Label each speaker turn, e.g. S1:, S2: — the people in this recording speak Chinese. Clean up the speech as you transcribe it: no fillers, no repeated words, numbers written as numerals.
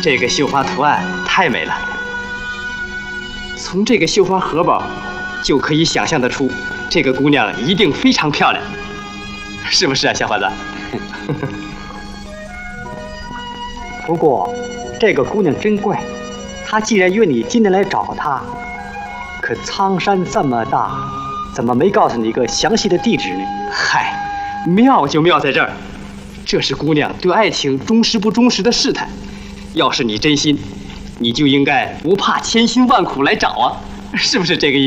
S1: 这个绣花图案太美了。从这个绣花荷包，就可以想象得出，这个姑娘一定非常漂亮，是不是啊，小伙子？
S2: 不过，这个姑娘真怪，她既然约你今天来找她，可苍山这么大，怎么没告诉你一个详细的地址呢？
S1: 嗨，妙就妙在这儿，这是姑娘对爱情忠实不忠实的试探。要是你真心，你就应该不怕千辛万苦来找啊，是不是这个意思？